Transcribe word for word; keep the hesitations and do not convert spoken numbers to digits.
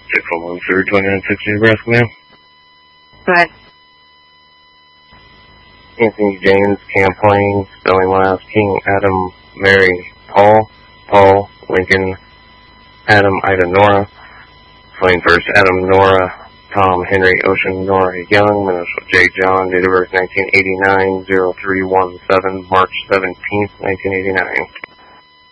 six one one through twenty-nine sixty Nebraska, ma'am. Right. Anthony James, Camplain, spelling last, King, Adam, Mary, Paul, Paul, Lincoln, Adam, Ida, Nora, Flying first, Adam, Nora, Tom, Henry, Ocean, Nora, Young, Minnesota, J. John, date of birth nineteen eighty-nine, oh three one seven, March seventeenth, nineteen eighty-nine.